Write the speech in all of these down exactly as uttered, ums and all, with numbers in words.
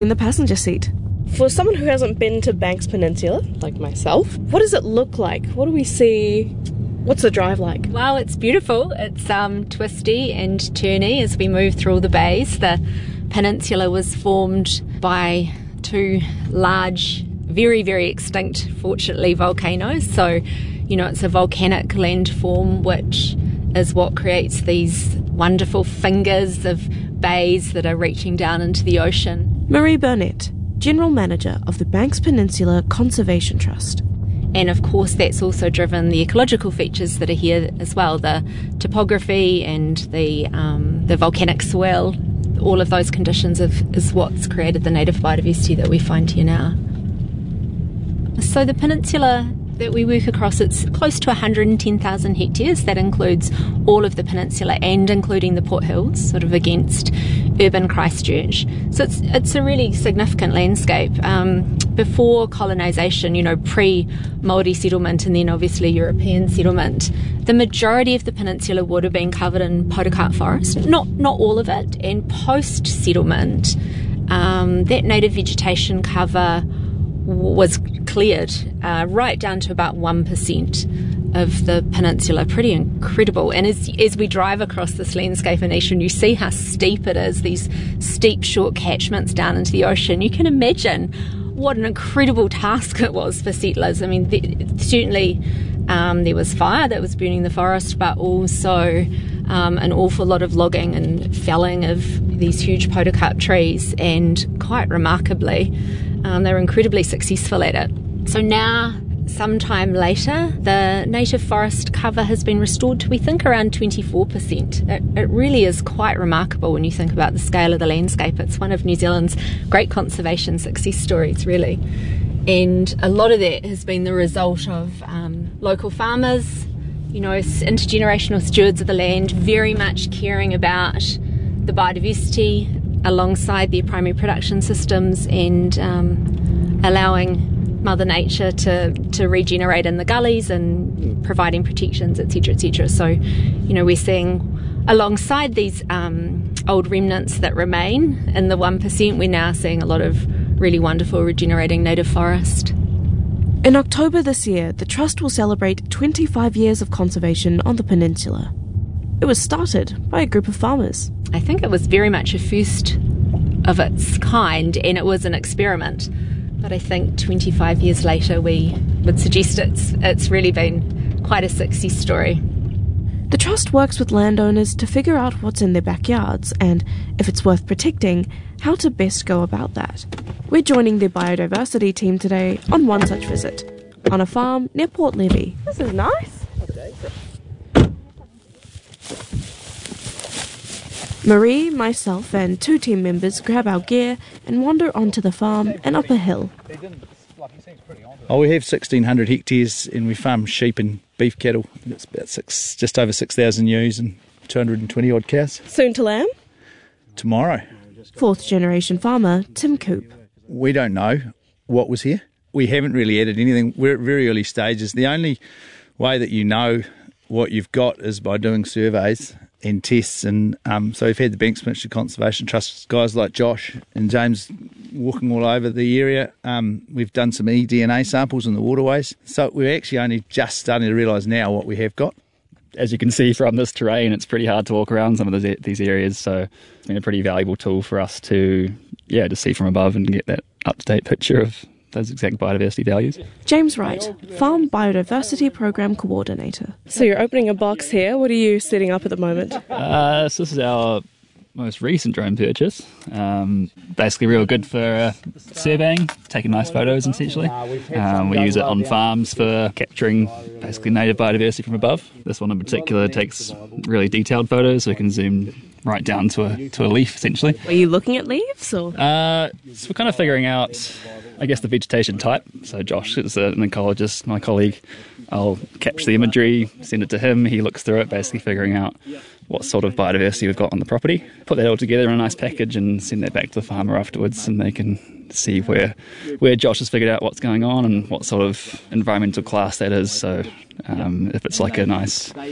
in the passenger seat. For someone who hasn't been to Banks Peninsula, like myself, what does it look like? What do we see? What's the drive like? Well, it's beautiful. It's um, twisty and turny as we move through all the bays. The peninsula was formed by two large, very, very extinct, fortunately, volcanoes. So, you know, it's a volcanic landform, which is what creates these wonderful fingers of bays that are reaching down into the ocean. Marie Burnett, General Manager of the Banks Peninsula Conservation Trust. And of course that's also driven the ecological features that are here as well, the topography and the um, the volcanic swell. All of those conditions of, is what's created the native biodiversity that we find here now. So the peninsula that we work across, it's close to one hundred ten thousand hectares. That includes all of the peninsula and including the Port Hills, sort of against urban Christchurch. So it's it's a really significant landscape. Um, before colonisation, you know, pre-Māori settlement and then obviously European settlement, the majority of the peninsula would have been covered in podocarp forest. Not not all of it. And post-settlement, um, that native vegetation cover was cleared uh, right down to about one percent of the peninsula. Pretty incredible. And as, as we drive across this landscape in Eastern, you see how steep it is, these steep short catchments down into the ocean. You can imagine what an incredible task it was for settlers. I mean, the, certainly um, there was fire that was burning the forest, but also um, an awful lot of logging and felling of these huge podocarp trees, and quite remarkably, Um, they were incredibly successful at it. So now, sometime later, the native forest cover has been restored to, we think, around twenty-four percent. It, it really is quite remarkable when you think about the scale of the landscape. It's one of New Zealand's great conservation success stories, really. And a lot of that has been the result of um, local farmers, you know, intergenerational stewards of the land, very much caring about the biodiversity alongside their primary production systems, and um, allowing Mother Nature to, to regenerate in the gullies and providing protections, et cetera, et cetera. So, you know, we're seeing alongside these um, old remnants that remain in the one percent, we're now seeing a lot of really wonderful regenerating native forest. In October this year, the Trust will celebrate twenty-five years of conservation on the peninsula. It was started by a group of farmers. I think it was very much a first of its kind, and it was an experiment. But I think twenty-five years later, we would suggest it's it's really been quite a success story. The Trust works with landowners to figure out what's in their backyards and, if it's worth protecting, how to best go about that. We're joining the biodiversity team today on one such visit, on a farm near Port Levy. This is nice. Marie, myself and two team members grab our gear and wander onto the farm and up a hill. Oh, we have sixteen hundred hectares and we farm sheep and beef cattle. It's about six, just over six thousand ewes and two hundred twenty odd cows. Soon to lamb? Tomorrow. Fourth generation farmer Tim Coop. We don't know what was here. We haven't really added anything. We're at very early stages. The only way that you know what you've got is by doing surveys and tests, and um, so we've had the Banks Peninsula Conservation Trust guys like Josh and James walking all over the area. Um, we've done some e D N A samples in the waterways, so we're actually only just starting to realise now what we have got. As you can see from this terrain, it's pretty hard to walk around some of those, these areas, so it's been a pretty valuable tool for us to, yeah, to see from above and get that up-to-date picture of those exact biodiversity values. James Wright, Farm Biodiversity Program Coordinator. So you're opening a box here. What are you setting up at the moment? Uh, so this is our most recent drone purchase. Um, basically real good for uh, surveying, taking nice photos essentially. Um, we use it on farms for capturing basically native biodiversity from above. This one in particular takes really detailed photos, so we can zoom right down to a to a leaf essentially. Are you looking at leaves or? Uh, so we're kind of figuring out, I guess, the vegetation type. So Josh is an ecologist, my colleague. I'll capture the imagery, send it to him. He looks through it, basically figuring out what sort of biodiversity we've got on the property. Put that all together in a nice package and send that back to the farmer afterwards, and they can see where where Josh has figured out what's going on and what sort of environmental class that is. So um, if it's like a nice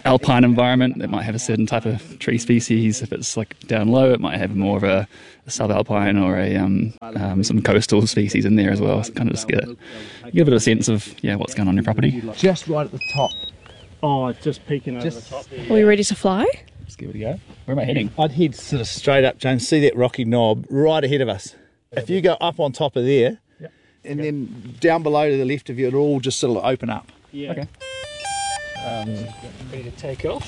alpine environment, it might have a certain type of tree species. If it's like down low, it might have more of a, a subalpine or a um, um, some coastal species in there as well. So kind of just get you get a bit of a sense of yeah what's going on in your property. Just right at the top. Oh, just peeking over Just- the top there. Are we ready to fly? Let's give it a go. Where am I heading? I'd head sort of straight up, James. See that rocky knob right ahead of us. If you go up on top of there, Yep. and then down below to the left of you, it'll all just sort of open up. Yeah. Okay. Um, ready to take off.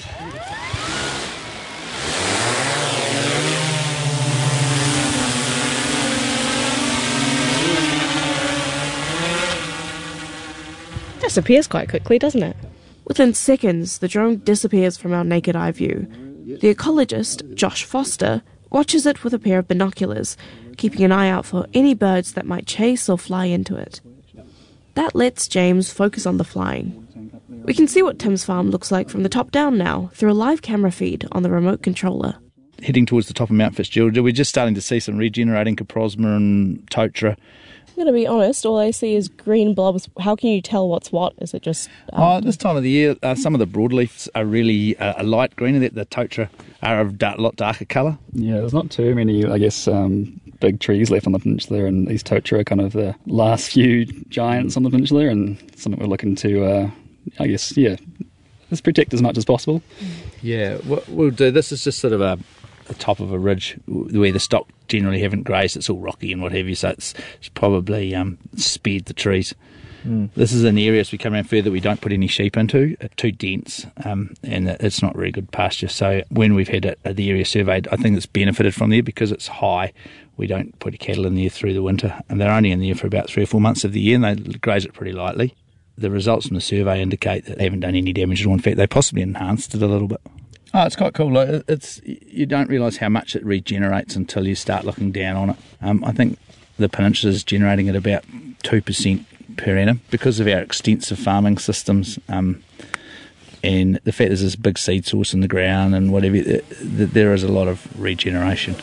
Disappears quite quickly, doesn't it? Within seconds, the drone disappears from our naked eye view. The ecologist, Josh Foster, watches it with a pair of binoculars, keeping an eye out for any birds that might chase or fly into it. That lets James focus on the flying. We can see what Tim's farm looks like from the top down now, through a live camera feed on the remote controller. Heading towards the top of Mount Fitzgerald, we're just starting to see some regenerating Coprosma and Totara. I'm going to be honest, all I see is green blobs. How can you tell what's what? Is it just... Um, Oh, this time of the year, uh, some of the broadleafs are really uh, a light green, and the Totara are a dark, lot darker colour. Yeah, there's not too many, I guess, um, big trees left on the peninsula, and these Totara are kind of the last few giants on the peninsula, and something we're looking to, uh, I guess, yeah, just protect as much as possible. Yeah, what we'll do, this is just sort of a the top of a ridge where the stock generally haven't grazed. It's all rocky and what have you, so it's, it's probably um, spared the trees. Mm. This is an area as we come around further we don't put any sheep into. It's too dense um, and it's not very good pasture. So when we've had it, the area surveyed, I think it's benefited from there because it's high. We don't put cattle in there through the winter, and they're only in there for about three or four months of the year, and they graze it pretty lightly. The results from the survey indicate that they haven't done any damage at all. In fact, they possibly enhanced it a little bit. Oh, it's quite cool. Like, it's you don't realise how much it regenerates until you start looking down on it. Um, I think the peninsula is generating at about two percent per annum because of our extensive farming systems um, and the fact there's this big seed source in the ground and whatever, there is a lot of regeneration.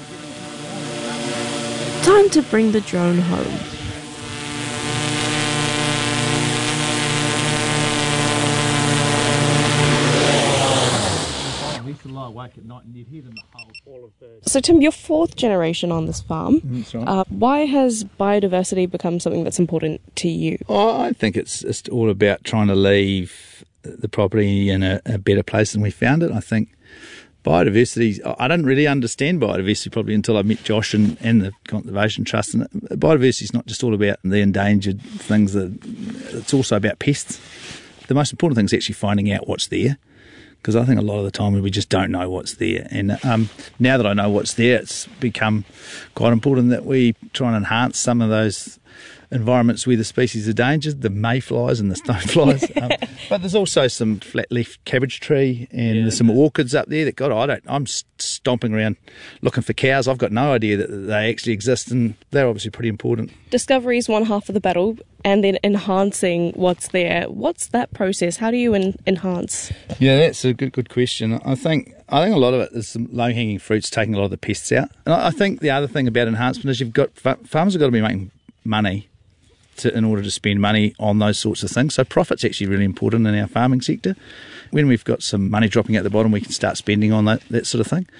Time to bring the drone home. So Tim, you're fourth generation on this farm. That's right. Uh, why has biodiversity become something that's important to you? Oh, I think it's just all about trying to leave the property in a, a better place than we found it. I think biodiversity, I didn't really understand biodiversity probably until I met Josh and, and the Conservation Trust. And biodiversity is not just all about the endangered things, that it's also about pests. The most important thing is actually finding out what's there, because I think a lot of the time we just don't know what's there. And um, now that I know what's there, it's become quite important that we try and enhance some of those environments where the species are endangered, the mayflies and the stoneflies. um, but there's also some flat-leaf cabbage tree, and yeah, there's some orchids up there that, God, I don't, I'm stomping around looking for cows. I've got no idea that they actually exist, and they're obviously pretty important. Discovery is one half of the battle, and then enhancing what's there. What's that process? How do you en- enhance? Yeah, that's a good good question. I think I think a lot of it is some low-hanging fruits, taking a lot of the pests out. And I think the other thing about enhancement is you've got farmers have got to be making money to, in order to spend money on those sorts of things. So profit's actually really important in our farming sector. When we've got some money dropping at the bottom, we can start spending on that, that sort of thing.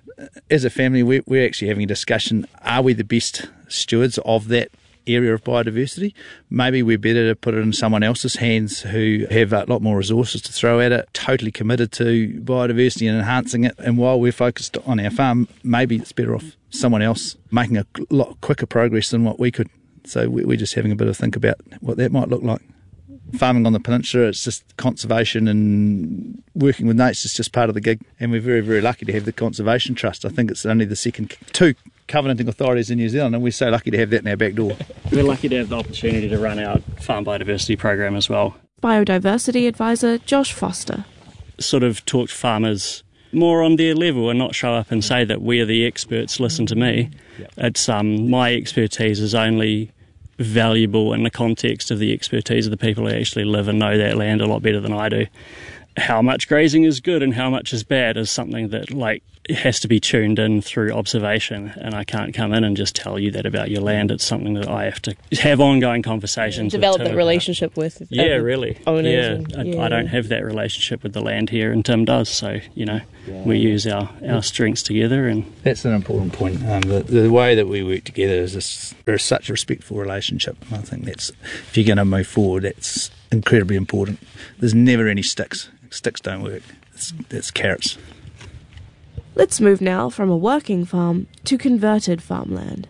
As a family, we're, we're actually having a discussion, are we the best stewards of that area of biodiversity? Maybe we're better to put it in someone else's hands who have a lot more resources to throw at it, totally committed to biodiversity and enhancing it. And while we're focused on our farm, maybe it's better off someone else making a lot quicker progress than what we could. So we're just having a bit of a think about what that might look like. Farming on the peninsula, it's just conservation and working with nature is just part of the gig. And we're very, very lucky to have the Conservation Trust. I think it's only the second two covenanting authorities in New Zealand, and we're so lucky to have that in our back door. We're lucky to have the opportunity to run our farm biodiversity program as well. Biodiversity advisor Josh Foster. Sort of talk to farmers more on their level and not show up and say that we're the experts, listen to me. Yep. It's um, my expertise is only valuable in the context of the expertise of the people who actually live and know that land a lot better than I do. How much grazing is good and how much is bad is something that, like, it has to be tuned in through observation, and I can't come in and just tell you that about your land. It's something that I have to have ongoing conversations Develop with Tim that relationship about. with Yeah, um, really. owners. Yeah. and- I, yeah. I don't have that relationship with the land here, and Tim does. So, you know, we use our, our strengths together. And That's an important point. Um, the, the way that we work together is this, there's such a respectful relationship. I think that's, if you're going to move forward, that's incredibly important. There's never any sticks. Sticks don't work. It's, it's carrots. Let's move now from a working farm to converted farmland.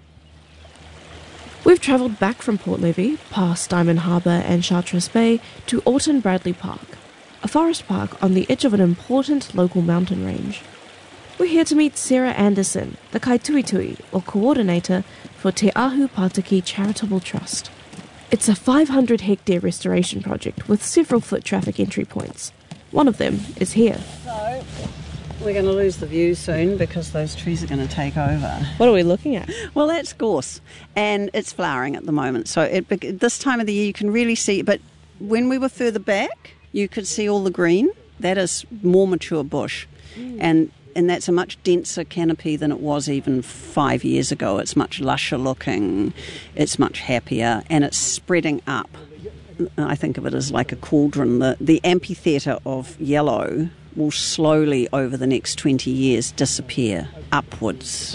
We've travelled back from Port Levy, past Diamond Harbour and Chartres Bay, to Alton Bradley Park, a forest park on the edge of an important local mountain range. We're here to meet Sarah Anderson, the Kaituitui, or coordinator for Te Ahu Pātaki Charitable Trust. It's a five hundred hectare restoration project with several foot traffic entry points. One of them is here. So, we're going to lose the view soon because those trees are going to take over. What are we looking at? Well, that's gorse, and it's flowering at the moment. So it, this time of the year you can really see, but when we were further back, you could see all the green. That is more mature bush, mm. and and that's a much denser canopy than it was even five years ago. It's much lusher looking, it's much happier, and it's spreading up. I think of it as like a cauldron. The, the amphitheatre of yellow will slowly, over the next twenty years, disappear upwards.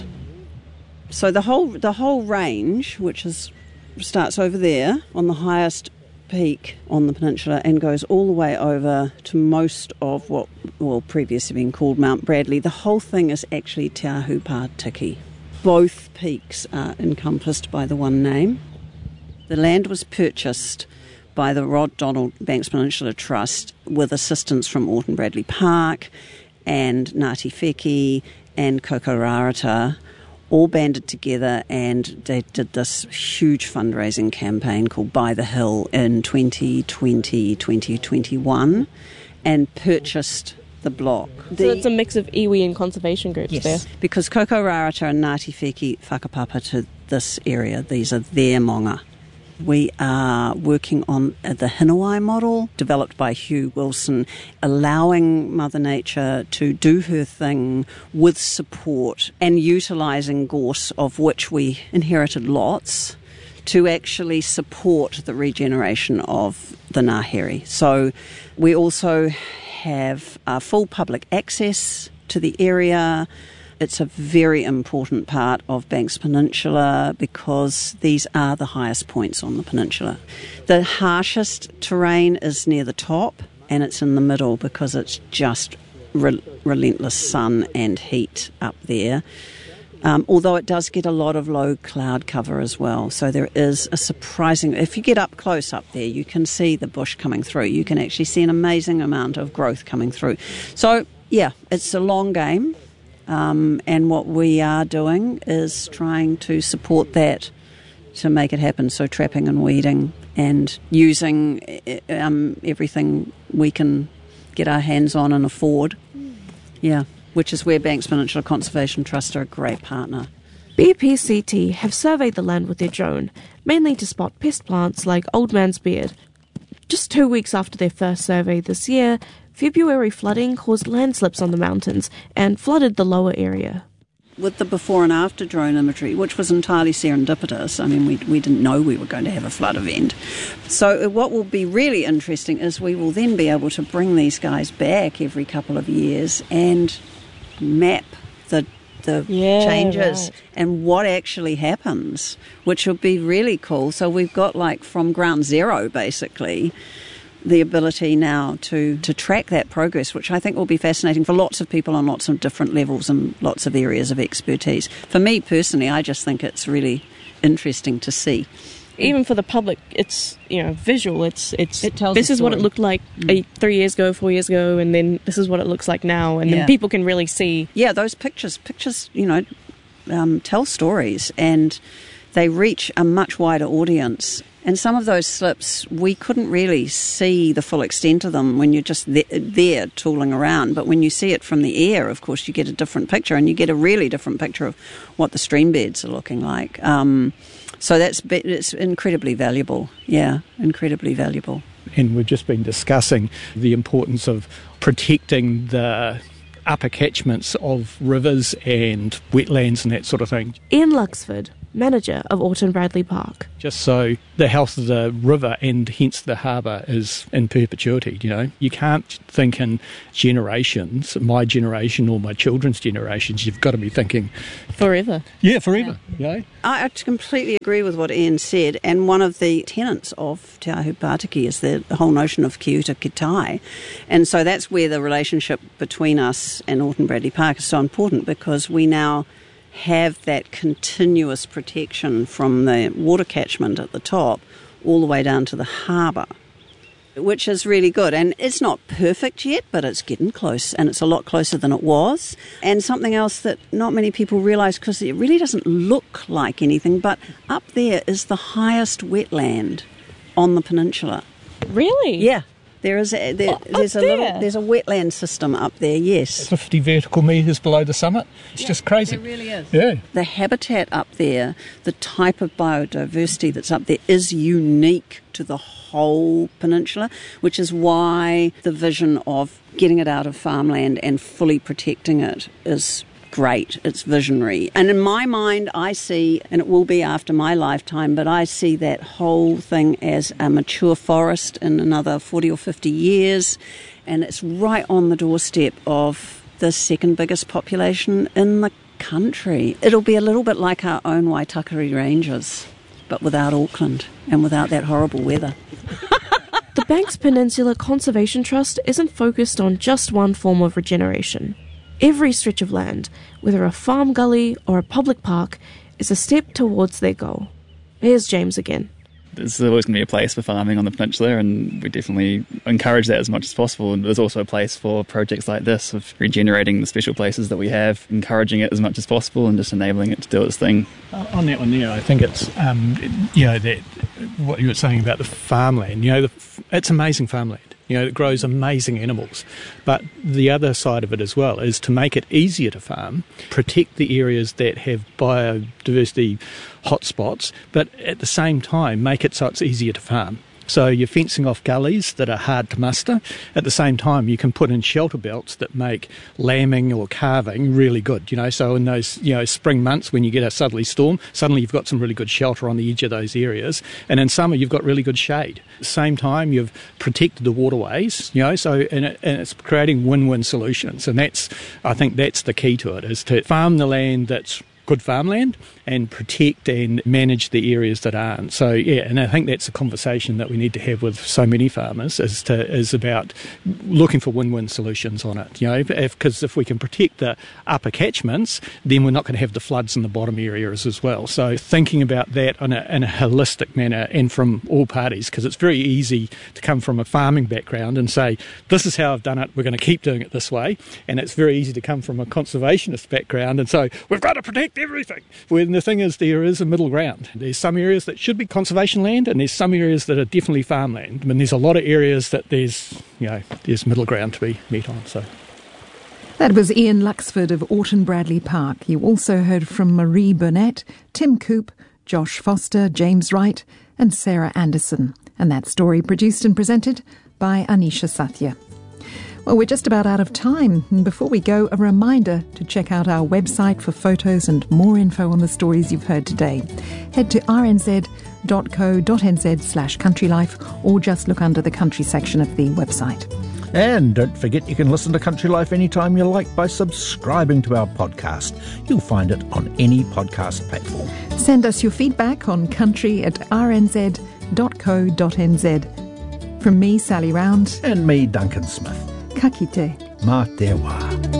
So the whole the whole range, which is starts over there on the highest peak on the peninsula and goes all the way over to most of what will previously been called Mount Bradley, the whole thing is actually Te Ahu Pātaki. Both peaks are encompassed by the one name. The land was purchased by the Rod Donald Banks Peninsula Trust with assistance from Alton Bradley Park and Ngāti Wheki and Koko Rarata, all banded together, and they did this huge fundraising campaign called Buy the Hill in twenty twenty, twenty twenty-one and purchased the block. So The- it's a mix of iwi and conservation groups Yes, there. because Koko Rarata and Ngāti Wheki whakapapa to this area. These are their monga. We are working on the Hinawai model developed by Hugh Wilson, allowing Mother Nature to do her thing with support and utilising gorse, of which we inherited lots, to actually support the regeneration of the Ngāhere. So we also have uh, full public access to the area. It's a very important part of Banks Peninsula because these are the highest points on the peninsula. The harshest terrain is near the top, and it's in the middle because it's just re- relentless sun and heat up there. Um, although it does get a lot of low cloud cover as well. So there is a surprising... If you get up close up there, you can see the bush coming through. You can actually see an amazing amount of growth coming through. So, yeah, it's a long game. Um, and what we are doing is trying to support that to make it happen. So trapping and weeding and using um, everything we can get our hands on and afford. Yeah, which is where Banks Peninsula Conservation Trust are a great partner. B P C T have surveyed the land with their drone, mainly to spot pest plants like Old Man's Beard. Just two weeks after their first survey this year, February flooding caused landslips on the mountains and flooded the lower area. With the before and after drone imagery, which was entirely serendipitous, I mean, we, we didn't know we were going to have a flood event. So what will be really interesting is we will then be able to bring these guys back every couple of years and map the the Yeah, changes right. and what actually happens, which will be really cool. So we've got, like, from ground zero, basically, the ability now to, to track that progress, which I think will be fascinating for lots of people on lots of different levels and lots of areas of expertise. For me personally, I just think it's really interesting to see. Even for the public, it's, you know, visual. It's it's It tells this a is what it story. looked like a, three years ago, four years ago, and then this is what it looks like now, and Yeah. then people can really see. Yeah, those pictures, pictures, you know, um, tell stories, and they reach a much wider audience. And some of those slips, we couldn't really see the full extent of them when you're just th- there tooling around. But when you see it from the air, of course, you get a different picture, and you get a really different picture of what the stream beds are looking like. Um, so that's be- it's incredibly valuable. Yeah, incredibly valuable. And we've just been discussing the importance of protecting the upper catchments of rivers and wetlands and that sort of thing. Ian Luxford, manager of Orton Bradley Park. Just so the health of the river and hence the harbour is in perpetuity, you know. You can't think in generations, my generation or my children's generations. You've got to be thinking... Forever. Yeah, forever, yeah. you know. I completely agree with what Ian said, and one of the tenets of Te Ahu Pātiki is the whole notion of ki uta ki tai, and so that's where the relationship between us and Orton Bradley Park is so important, because we now have that continuous protection from the water catchment at the top all the way down to the harbour, which is really good. And it's not perfect yet, but it's getting close, and it's a lot closer than it was. And something else that not many people realise, because it really doesn't look like anything, but up there is the highest wetland on the peninsula. Really? Yeah. There is a, there, oh, there's a there? little there's a wetland system up there, yes. fifty vertical metres below the summit. It's yeah, just crazy. It really is. Yeah. The habitat up there, the type of biodiversity that's up there is unique to the whole peninsula, which is why the vision of getting it out of farmland and fully protecting it is great. It's visionary. And in my mind, I see, and it will be after my lifetime, but I see that whole thing as a mature forest in another forty or fifty years, and it's right on the doorstep of the second biggest population in the country. It'll be a little bit like our own Waitakere Ranges, but without Auckland and without that horrible weather. The Banks Peninsula Conservation Trust isn't focused on just one form of regeneration. Every stretch of land, whether a farm gully or a public park, is a step towards their goal. Here's James again. There's always going to be a place for farming on the peninsula, and we definitely encourage that as much as possible. And there's also a place for projects like this of regenerating the special places that we have, encouraging it as much as possible and just enabling it to do its thing. Uh, on that one there, I think it's, um, you know, that what you were saying about the farmland, you know, the, it's amazing farmland. You know, it grows amazing animals. But the other side of it as well is to make it easier to farm, protect the areas that have biodiversity hotspots, but at the same time make it so it's easier to farm. So you're fencing off gullies that are hard to muster. At the same time, you can put in shelter belts that make lambing or calving really good. You know, so in those, you know, spring months when you get a southerly storm, suddenly you've got some really good shelter on the edge of those areas. And in summer, you've got really good shade. At the same time, you've protected the waterways, you know, so and, it, and it's creating win-win solutions. And that's, I think that's the key to it, is to farm the land that's good farmland and protect and manage the areas that aren't. So yeah, and I think that's a conversation that we need to have with so many farmers, is to is about looking for win-win solutions on it. You know, because if, if we can protect the upper catchments, then we're not going to have the floods in the bottom areas as well. So thinking about that in a, in a holistic manner and from all parties, because it's very easy to come from a farming background and say, this is how I've done it, we're going to keep doing it this way, and it's very easy to come from a conservationist background and say, we've got to protect everything. When the thing is, there is a middle ground. There's some areas that should be conservation land, and there's some areas that are definitely farmland. I mean, there's a lot of areas that there's, you know, there's middle ground to be met on. So that was Ian Luxford of Orton Bradley Park. You also heard from Marie Burnett, Tim Coop, Josh Foster, James Wright, and Sarah Anderson. And that story produced and presented by Anisha Sathya. Well, we're just about out of time. And before we go, a reminder to check out our website for photos and more info on the stories you've heard today. Head to rnz.co.nz slash countrylife or just look under the country section of the website. And don't forget you can listen to Country Life anytime you like by subscribing to our podcast. You'll find it on any podcast platform. Send us your feedback on country at rnz.co.nz. From me, Sally Round. And me, Duncan Smith. Ka kite. Mā te wā.